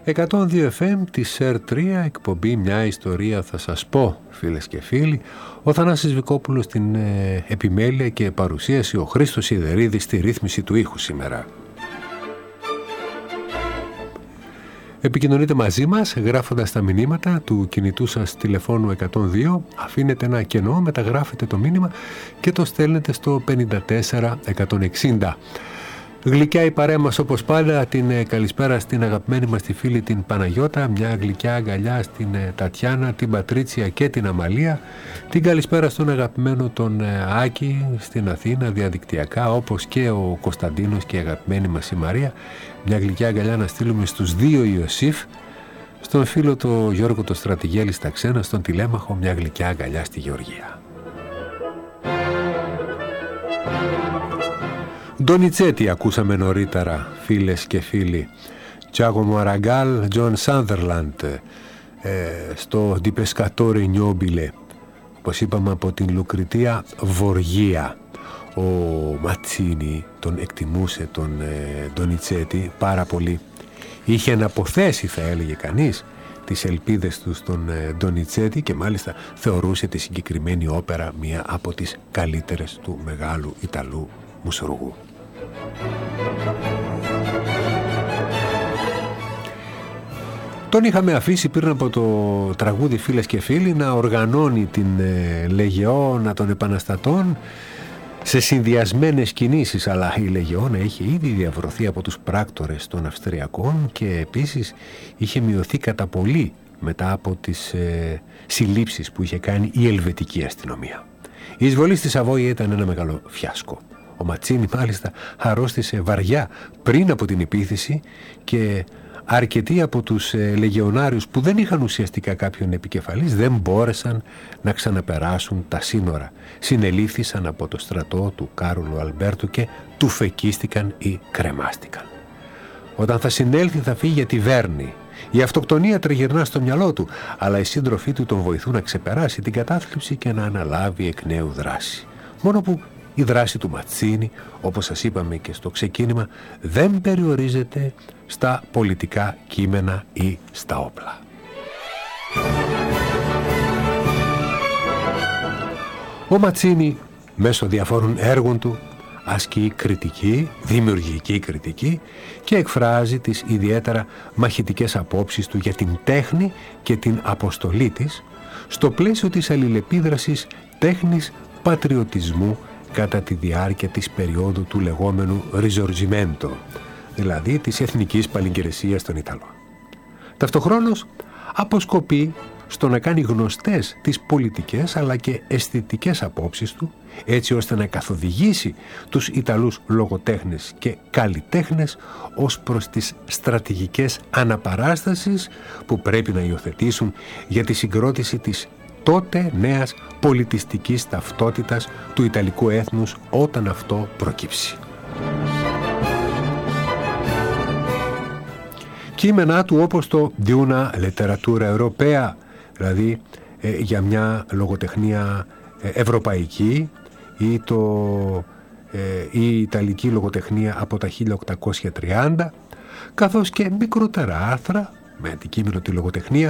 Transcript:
102 FM της ΣΕΡ3, εκπομπή «Μια ιστορία θα σας πω», φίλες και φίλοι. Ο Θανάσης Βικόπουλος στην επιμέλεια και παρουσίαση, ο Χρήστος Σιδερίδης στη ρύθμιση του ήχου σήμερα. Επικοινωνείτε μαζί μας γράφοντας τα μηνύματα του κινητού σας τηλεφώνου 102, αφήνετε ένα κενό, μεταγράφετε το μήνυμα και το στέλνετε στο 54160. Γλυκιά η παρέα μας όπως πάντα, την καλησπέρα στην αγαπημένη μας τη φίλη την Παναγιώτα, μια γλυκιά αγκαλιά στην Τατιάνα, την Πατρίτσια και την Αμαλία, την καλησπέρα στον αγαπημένο τον Άκη στην Αθήνα διαδικτυακά, όπως και ο Κωνσταντίνος και η αγαπημένη μας η Μαρία. Μια γλυκιά αγκαλιά να στείλουμε στους δύο Ιωσήφ, στον φίλο το Γιώργο το Στρατηγέλη στα Ξένα, στον Τηλέμαχο, μια γλυκιά αγκαλιά στη Γεωργία. Ντονιτσέτη ακούσαμε νωρίτερα, φίλες και φίλοι. Τσάγο Μαραγκάλ, Τζον Σάνδερλαντ, στο Di Pescatore Nobile, όπως είπαμε από την Λουκριτία Βοργία. Ο Ματσίνι τον εκτιμούσε τον Ντονιτσέτη πάρα πολύ. Είχε αναποθέσει, θα έλεγε κανείς, τις ελπίδες του στον Ντονιτσέτη και μάλιστα θεωρούσε τη συγκεκριμένη όπερα μία από τις καλύτερες του μεγάλου Ιταλού μουσουργού. Τον είχαμε αφήσει πριν από το τραγούδι, φίλες και φίλοι, να οργανώνει την Λεγεώνα των Επαναστατών σε συνδυασμένες κινήσεις, αλλά η Λεγεώνα είχε ήδη διαβρωθεί από τους πράκτορες των Αυστριακών και επίσης είχε μειωθεί κατά πολύ μετά από τις συλλήψεις που είχε κάνει η ελβετική αστυνομία. Η εισβολή στη Σαβόια ήταν ένα μεγάλο φιάσκο. Ο Ματσίνι μάλιστα αρρώστησε βαριά πριν από την επίθεση και αρκετοί από τους λεγεωνάριους που δεν είχαν ουσιαστικά κάποιον επικεφαλής δεν μπόρεσαν να ξαναπεράσουν τα σύνορα. Συνελήφθησαν από το στρατό του Κάρολο Αλμπέρτου και του φεκίστηκαν ή κρεμάστηκαν. Όταν θα συνέλθει θα φύγει για τη Βέρνη. Η αυτοκτονία τριγυρνά στο μυαλό του, αλλά οι σύντροφοί του τον βοηθούν να ξεπεράσει την κατάθλιψη και να αναλάβει εκ νέου δράση. Μόνο που η δράση του Ματσίνι, όπως σας είπαμε και στο ξεκίνημα, δεν περιορίζεται στα πολιτικά κείμενα ή στα όπλα. Ο Ματσίνι μέσω διαφόρων έργων του ασκεί κριτική, δημιουργική κριτική και εκφράζει τις ιδιαίτερα μαχητικές απόψεις του για την τέχνη και την αποστολή της στο πλαίσιο της αλληλεπίδρασης τέχνης πατριωτισμού κατά τη διάρκεια της περίοδου του λεγόμενου Ριζορτζιμέντο, δηλαδή της εθνικής παλιγκαιρεσίας των Ιταλών. Ταυτοχρόνως αποσκοπεί στο να κάνει γνωστές τις πολιτικές αλλά και αισθητικές απόψεις του, έτσι ώστε να καθοδηγήσει τους Ιταλούς λογοτέχνες και καλλιτέχνες ως προς τις στρατηγικές αναπαράστασης που πρέπει να υιοθετήσουν για τη συγκρότηση της τότε νέας πολιτιστικής ταυτότητας του Ιταλικού έθνους όταν αυτό προκύψει. Κείμενά του όπως το «Di una letteratura europea», δηλαδή για μια λογοτεχνία ευρωπαϊκή, ή η Ιταλική λογοτεχνία από τα 1830, καθώς και μικρότερα άρθρα με αντικείμενο τη λογοτεχνία